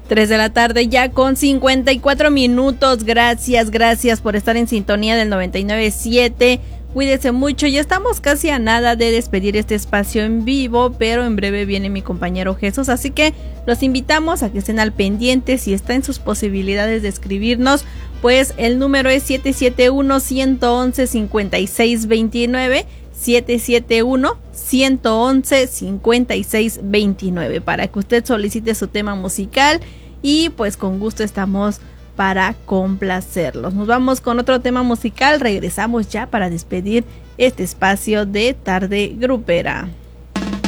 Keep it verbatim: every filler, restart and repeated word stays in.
tres de la tarde ya con cincuenta y cuatro minutos. Gracias, gracias por estar en sintonía del noventa y nueve punto siete. Cuídense mucho, ya estamos casi a nada de despedir este espacio en vivo, pero en breve viene mi compañero Jesús, así que los invitamos a que estén al pendiente. Si está en sus posibilidades de escribirnos, pues el número es siete siete uno, uno uno uno, cinco seis dos nueve, siete siete uno, uno uno uno, cinco seis dos nueve, para que usted solicite su tema musical y pues con gusto estamos para complacerlos. Nos vamos con otro tema musical, regresamos ya para despedir este espacio de Tarde Grupera.